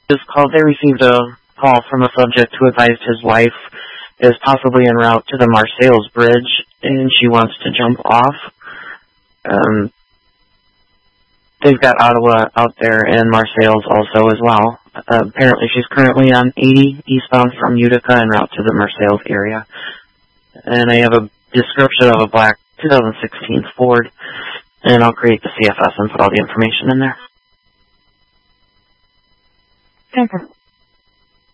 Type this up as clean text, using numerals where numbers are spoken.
This call, they received a call from a subject who advised his wife is possibly en route to the Marseilles Bridge, and she wants to jump off. They've got Ottawa out there and Marseilles also as well. Apparently she's currently on 80 eastbound from Utica en route to the Marseilles area. And I have a description of a black 2016 Ford, and I'll create the CFS and put all the information in there. Okay.